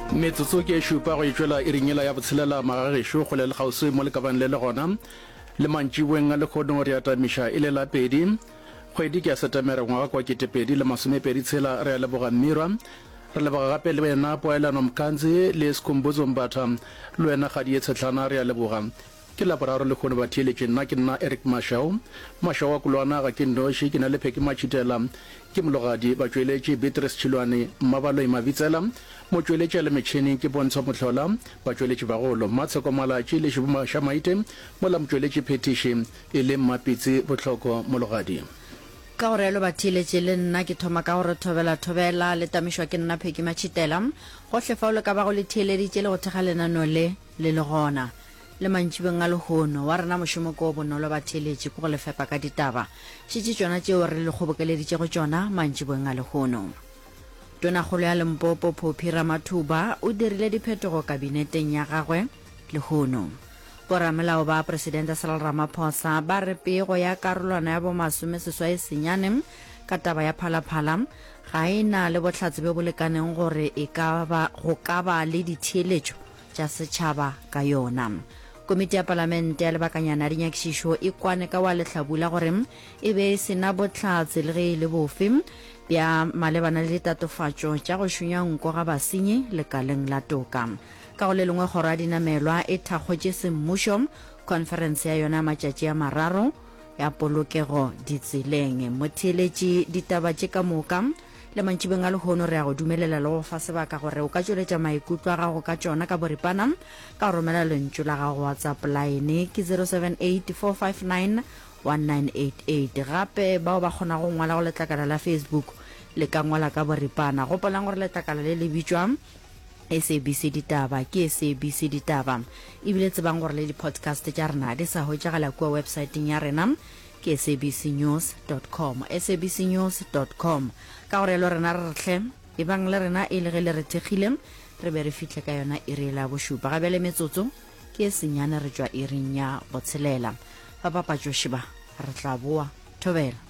metsotso ke šupa go itšwela e ringela ya botshelela magagešo go le le kgauswe mo lekabane le le gona le mantšibueng a lekgono re atamiša e le la pedi kgwedi ke a setemere ngwaga kwa 2026 re a leboga mmirwa re leboga gape le wena poelano mkantsi le Sikhumbuzo Mbatha le wena ga di tshetlana re a leboga ke la boraro le kgone ba theeletše nna ke nna Eric Mashao wa kulwana ga ke nnoši ke na le Pheki Machitela ke mologadi ba tšweletše Beatrice Chilwane Mmabalo Mabitsela mo tšweletše le metšhene ke Bontsho Mohlola ba tšweletše bagolo Matsheko Malatši le Shibuma Shamaite mo la motšweletše phetiši e le Mmapitsi Botlhoko mologadi ka gore lo ba theeletše le nna ke thoma ka gore thobela le tamišwa ke nna Pheki Machitela gohle fa o le ka ba go le theeleditše le go thega lenano le gona le mantšibeng a lehono wa rena mošomo ko bonolo ba theeletše ko go lefepa ka ditaba šitše tšona tšeo re le kgobokeleditše go tšona mantšibeng a lehono tonakgolo ya Limpopo Phophi Ramathuba o dirile diphetogo kabineteng ya gagwe lehono boramelao ba presidente Cyril Ramaphosa ba re pego ya karolwana ya bo-masomeseswai senyane ka taba ya phalaphala ga ena le bohlatse be bo lekaneng gore go ka ba le ditheeletšo tša setšhaba ka yona komiti ya palamente ya lebakanyana dinyakišišo e kwane ka wa lehlabula gore e be sena bohlatse le ge e le bofe bja malebana le ditatofatšo tša go šunya nko ga basenyi lekaleng la toka ka go le lengwe kgoro ya dinamelwa e thakgotše semmušo conference ya yona matšatši a mararo ya polokego ditseleng motheeletši ditaba tše ka moka le mantšibeng a lehono re a go dumelela le go fa sebaka gore o ka tšweletša maikutlo a gago ka tšona ka boripana ka go romela lentšu la gago WhatsApp line ke 0784591988 gape bao ba kgona go ngwala go letlakala la Facebook le ka ngwala ka boripana gopolang gore letlakala le le bitšwa SABC Ditaba ke SABC Ditaba ebile tsebang gore le di-podcast tša rena di sa hwetšagala kua websiteng ya rena ke sabcnews.com sabcnews.com ka gore lo rena re retlhe e bang le rena e le ge le re thekgile re be re fihle ka yona e re la bošupa gabe le metsotso ke senyane re tšwa iring ya botshelela ba papatšo šiba re tla boa thobela